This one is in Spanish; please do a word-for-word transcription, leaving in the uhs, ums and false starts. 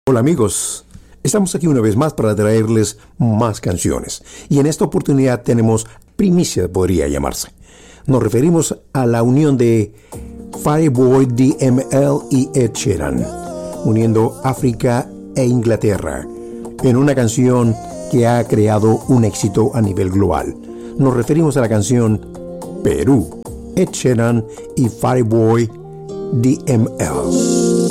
Hola amigos, estamos aquí una vez más para traerles más canciones y en esta oportunidad tenemos primicia, podría llamarse. Nos referimos a la unión de Fireboy, D M L y Ed Sheeran, uniendo África e Inglaterra en una canción que ha creado un éxito a nivel global. Nos referimos a la canción Perú, Ed Sheeran y Fireboy, D M L.